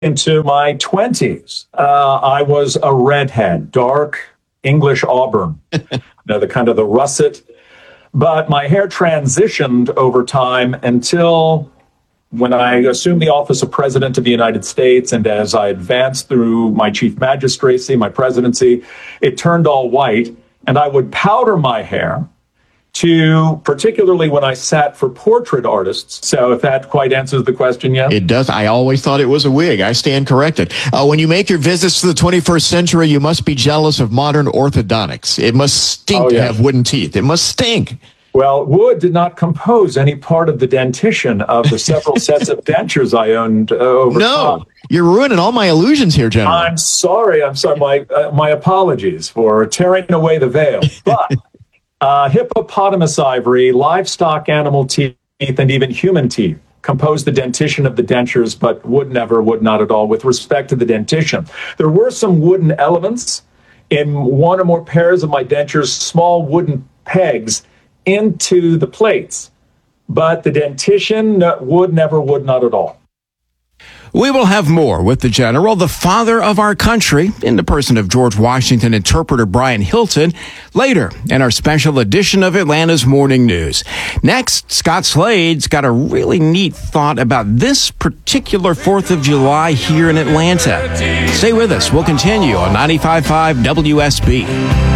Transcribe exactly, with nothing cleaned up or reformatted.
into my twenties, uh, I was a redhead, dark English auburn, you know, the kind of the russet. But my hair transitioned over time until when I assumed the office of President of the United States, and as I advanced through my chief magistracy, my presidency, it turned all white, and I would powder my hair to, particularly when I sat for portrait artists. So if that quite answers the question, yeah? It does. I always thought it was a wig. I stand corrected. Uh, when you make your visits to the twenty-first century, you must be jealous of modern orthodontics. It must stink Oh, to yeah. have wooden teeth. It must stink. Well, wood did not compose any part of the dentition of the several sets of dentures I owned uh, over No, time. you're ruining all my illusions here, General. I'm sorry. I'm sorry. My, uh, my apologies for tearing away the veil. But uh, hippopotamus ivory, livestock animal teeth, and even human teeth compose the dentition of the dentures, but wood never, would not at all with respect to the dentition. There were some wooden elements in one or more pairs of my dentures, small wooden pegs into the plates, but the dentition uh, would never, would not at all. We will have more with the General, the father of our country, in the person of George Washington interpreter Brian Hilton, later in our special edition of Atlanta's Morning News. Next, Scott Slade's got a really neat thought about this particular fourth of July here in Atlanta. Stay with us. We'll continue on ninety-five point five W S B.